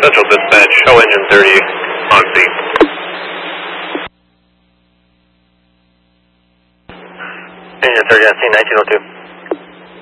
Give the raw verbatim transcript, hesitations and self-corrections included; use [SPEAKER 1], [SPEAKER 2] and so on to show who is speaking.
[SPEAKER 1] Central Dispatch, show engine thirty on scene. Engine thirty on scene, nineteen oh two.